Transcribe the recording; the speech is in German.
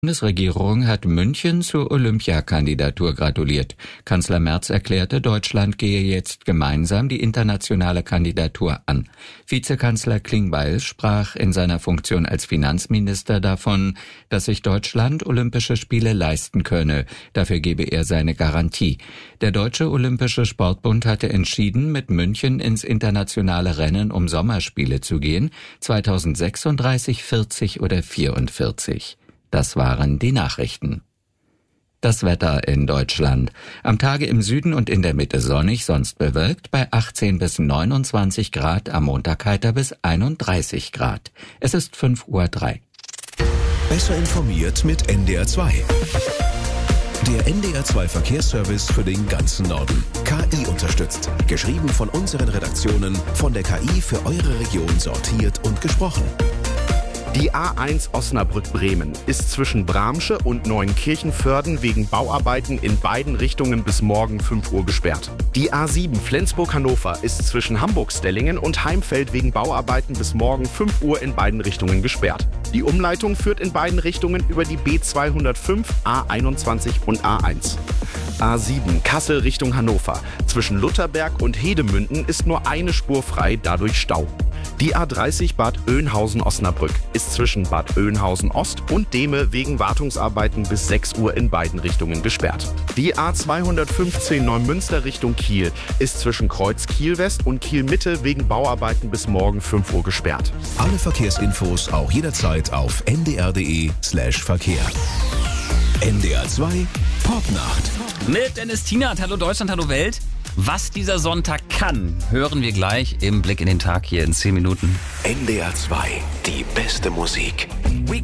Die Bundesregierung hat München zur Olympiakandidatur gratuliert. Kanzler Merz erklärte, Deutschland gehe jetzt gemeinsam die internationale Kandidatur an. Vizekanzler Klingbeil sprach in seiner Funktion als Finanzminister davon, dass sich Deutschland Olympische Spiele leisten könne. Dafür gebe er seine Garantie. Der Deutsche Olympische Sportbund hatte entschieden, mit München ins internationale Rennen um Sommerspiele zu gehen, 2036, 40 oder 44. Das waren die Nachrichten. Das Wetter in Deutschland. Am Tage im Süden und in der Mitte sonnig, sonst bewölkt, bei 18 bis 29 Grad, am Montag heiter bis 31 Grad. Es ist 5:03 Uhr. Besser informiert mit NDR 2. Der NDR 2 Verkehrsservice für den ganzen Norden. KI unterstützt. Geschrieben von unseren Redaktionen, von der KI für eure Region sortiert und gesprochen. Die A1 Osnabrück-Bremen ist zwischen Bramsche und Neuenkirchen-Vörden wegen Bauarbeiten in beiden Richtungen bis morgen 5 Uhr gesperrt. Die A7 Flensburg-Hannover ist zwischen Hamburg-Stellingen und Heimfeld wegen Bauarbeiten bis morgen 5 Uhr in beiden Richtungen gesperrt. Die Umleitung führt in beiden Richtungen über die B205, A21 und A1. A7 Kassel Richtung Hannover. Zwischen Lutherberg und Hedemünden ist nur eine Spur frei, dadurch Stau. Die A30 Bad Oeynhausen-Osnabrück ist zwischen Bad Oeynhausen-Ost und Dehme wegen Wartungsarbeiten bis 6 Uhr in beiden Richtungen gesperrt. Die A215 Neumünster Richtung Kiel ist zwischen Kreuz Kiel-West und Kiel-Mitte wegen Bauarbeiten bis morgen 5 Uhr gesperrt. Alle Verkehrsinfos auch jederzeit auf ndr.de/Verkehr. NDR 2 Popnacht. Mit Dennis Tienert. Hallo Deutschland, hallo Welt. Was dieser Sonntag kann, hören wir gleich im Blick in den Tag hier in 10 Minuten. NDR 2, die beste Musik.